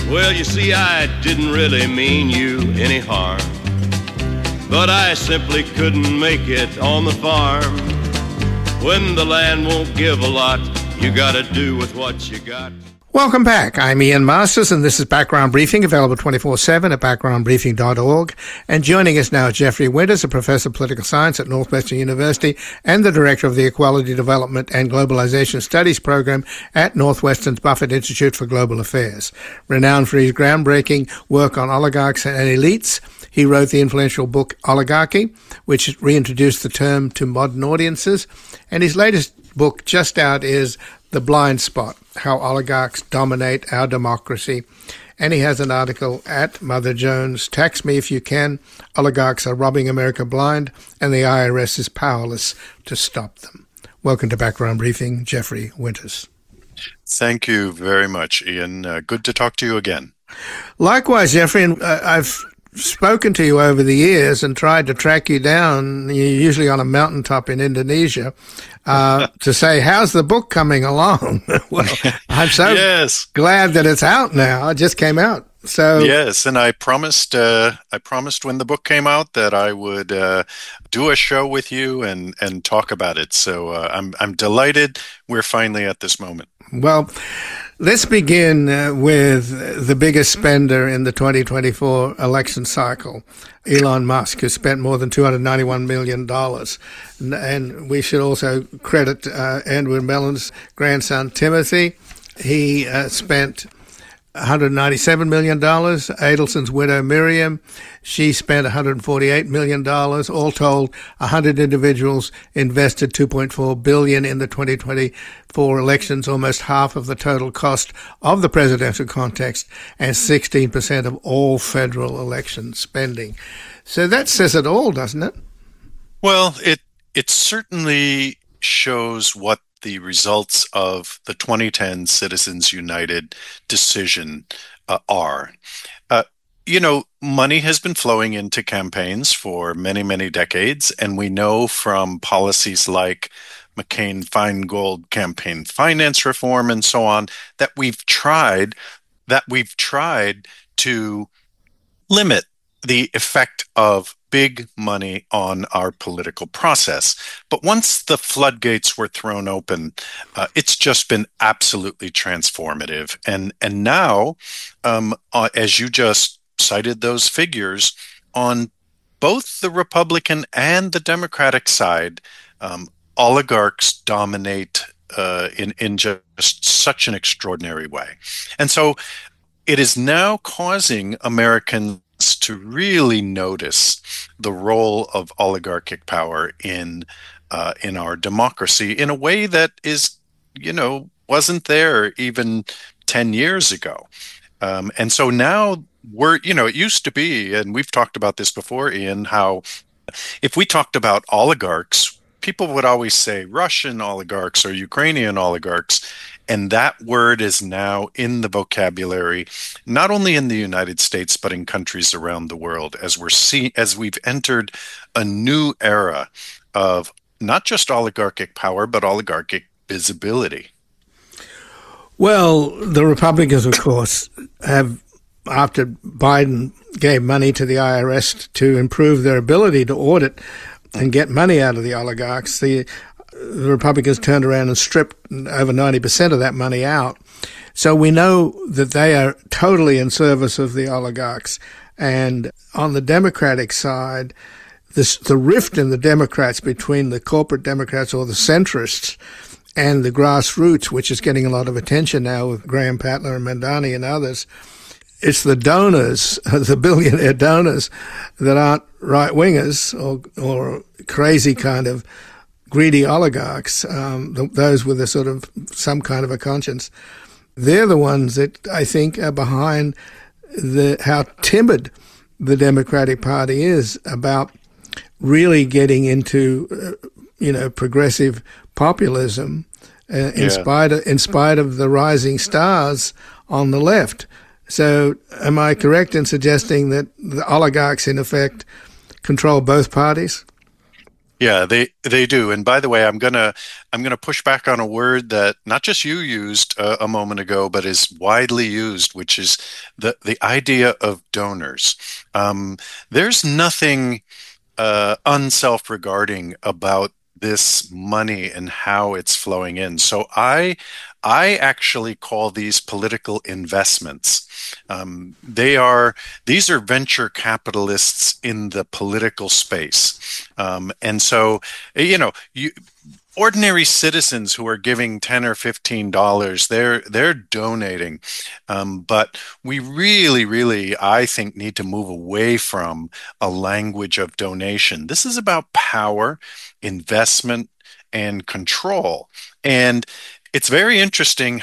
Well, you see, I didn't really mean you any harm, but I simply couldn't make it on the farm. When the land won't give a lot, you gotta do with what you got. Welcome back. I'm Ian Masters, and this is Background Briefing, available 24/7 at backgroundbriefing.org. And joining us now is Jeffrey Winters, a professor of political science at Northwestern University and the director of the Equality Development and Globalization Studies program at Northwestern's Buffett Institute for Global Affairs. Renowned for his groundbreaking work on oligarchs and elites, he wrote the influential book Oligarchy, which reintroduced the term to modern audiences. And his latest book, just out, is The Blind Spot: How Oligarchs Dominate Our Democracy. And he has an article at Mother Jones, Tax Me If You Can, Oligarchs Are Robbing America Blind, and the IRS is Powerless to Stop Them. Welcome to Background Briefing, Jeffrey Winters. Thank you very much, Ian. Good to talk to you again. Likewise, Jeffrey, and I've spoken to you over the years and tried to track you down, you're usually on a mountaintop in Indonesia, to say, how's the book coming along? Well, I'm so glad that it's out now. It just came out. So yes, and I promised when the book came out that I would do a show with you and talk about it. So I'm delighted we're finally at this moment. Well, let's begin with the biggest spender in the 2024 election cycle, Elon Musk, who spent more than $291 million. And we should also credit Andrew Mellon's grandson, Timothy. He spent $197 million. Adelson's widow, Miriam, she spent $148 million. All told, 100 individuals invested $2.4 billion in the 2024 elections, almost half of the total cost of the presidential contest, and 16% of all federal election spending. So that says it all, doesn't it? Well, it certainly shows what the results of the 2010 Citizens United decision are. Money has been flowing into campaigns for many, many decades, and we know from policies like McCain-Feingold campaign finance reform and so on that we've tried to limit the effect of big money on our political process. But once the floodgates were thrown open, it's just been absolutely transformative. And now, as you just cited those figures, on both the Republican and the Democratic side, oligarchs dominate in just such an extraordinary way. And so it is now causing Americans to really notice the role of oligarchic power in our democracy in a way that is, wasn't there even 10 years ago. And so now it used to be, and we've talked about this before, Ian, how if we talked about oligarchs, people would always say Russian oligarchs or Ukrainian oligarchs. And that word is now in the vocabulary, not only in the United States, but in countries around the world, as we've entered a new era of not just oligarchic power, but oligarchic visibility. Well, the Republicans, of course, have, after Biden gave money to the IRS to improve their ability to audit and get money out of the oligarchs, the Republicans turned around and stripped over 90% of that money out. So we know that they are totally in service of the oligarchs. And on the Democratic side, the rift in the Democrats between the corporate Democrats or the centrists and the grassroots, which is getting a lot of attention now with Graham Patler and Mandani and others, it's the donors, the billionaire donors, that aren't right-wingers or crazy kind of greedy oligarchs, those with a sort of some kind of a conscience. They're the ones that I think are behind how timid the Democratic Party is about really getting into, progressive populism in spite of the rising stars on the left. So am I correct in suggesting that the oligarchs, in effect, control both parties? Yeah, they do. And by the way, I'm gonna push back on a word that not just you used a moment ago, but is widely used, which is the idea of donors. There's nothing unself-regarding about this money and how it's flowing in. So I actually call these political investments. These are venture capitalists in the political space. And so, ordinary citizens who are giving 10 or $15, they're donating. But we really, I think, need to move away from a language of donation. This is about power, investment, and control. And it's very interesting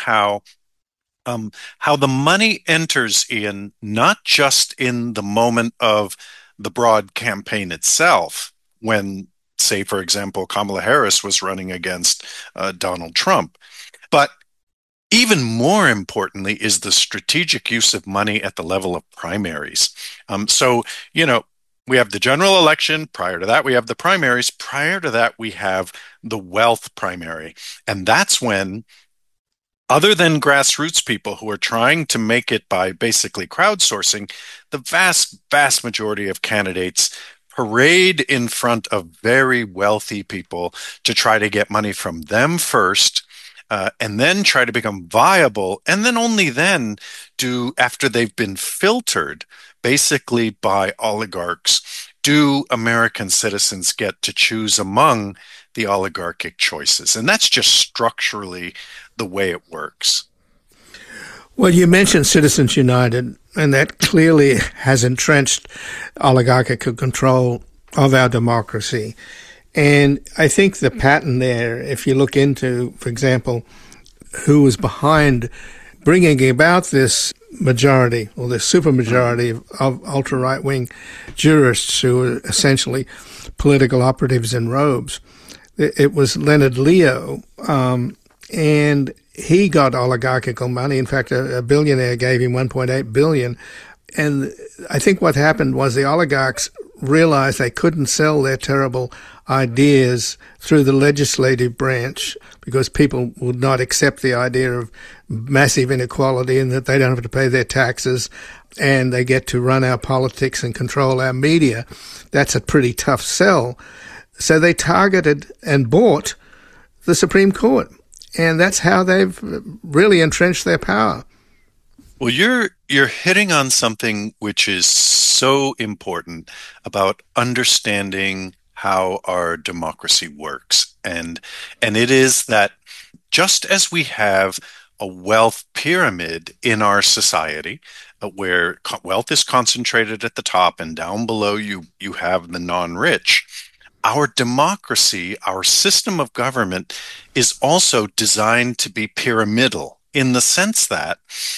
how the money enters in not just in the moment of the broad campaign itself, when, say, for example, Kamala Harris was running against Donald Trump, but even more importantly is the strategic use of money at the level of primaries. So, we have the general election. Prior to that, we have the primaries. Prior to that, we have the wealth primary. And that's when, other than grassroots people who are trying to make it by basically crowdsourcing, the vast majority of candidates parade in front of very wealthy people to try to get money from them first, and then try to become viable. And then only then after they've been filtered basically by oligarchs, do American citizens get to choose among the oligarchic choices. And that's just structurally the way it works. Well, you mentioned Citizens United, and that clearly has entrenched oligarchical control of our democracy. And I think the pattern there, if you look into, for example, who was behind bringing about this majority or this supermajority of ultra-right-wing jurists who were essentially political operatives in robes, it was Leonard Leo, and he got oligarchical money. In fact, a billionaire gave him $1.8 billion. And I think what happened was the oligarchs realized they couldn't sell their terrible ideas through the legislative branch because people would not accept the idea of massive inequality and that they don't have to pay their taxes and they get to run our politics and control our media. That's a pretty tough sell. So they targeted and bought the Supreme Court. And that's how they've really entrenched their power. Well, you're hitting on something which is so important about understanding how our democracy works. And it is that just as we have a wealth pyramid in our society, where wealth is concentrated at the top and down below you have the non-rich, our democracy, our system of government is also designed to be pyramidal in the sense that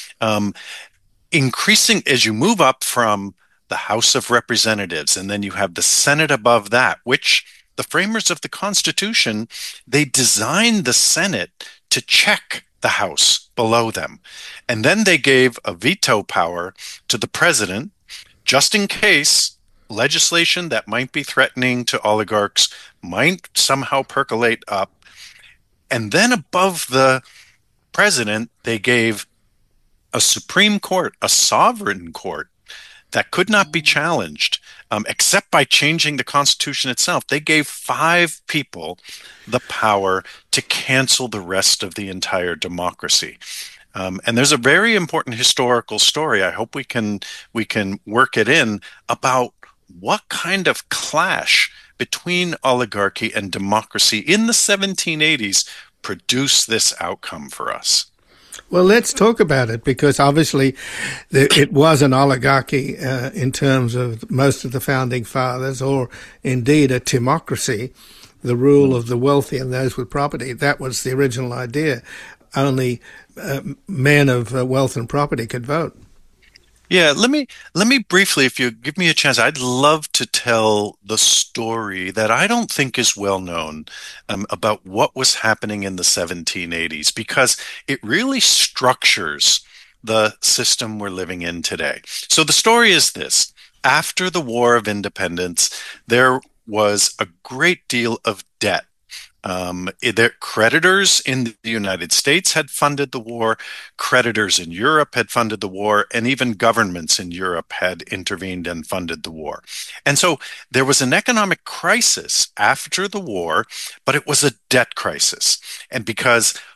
increasing as you move up from the House of Representatives, and then you have the Senate above that, which the framers of the Constitution, they designed the Senate to check the House below them. And then they gave a veto power to the president just in case legislation that might be threatening to oligarchs might somehow percolate up. And then above the president, they gave a Supreme Court, a sovereign court that could not be challenged, except by changing the Constitution itself. They gave 5 people the power to cancel the rest of the entire democracy. And there's a very important historical story. I hope we can work it in about what kind of clash between oligarchy and democracy in the 1780s produced this outcome for us. Well, let's talk about it, because obviously it was an oligarchy in terms of most of the founding fathers, or indeed a timocracy, the rule of the wealthy and those with property. That was the original idea. Only men of wealth and property could vote. Yeah, let me briefly, if you give me a chance, I'd love to tell the story that I don't think is well known about what was happening in the 1780s, because it really structures the system we're living in today. So the story is this. After the War of Independence, there was a great deal of debt. Their creditors in the United States had funded the war, creditors in Europe had funded the war, and even governments in Europe had intervened and funded the war. And so there was an economic crisis after the war, but it was a debt crisis. And because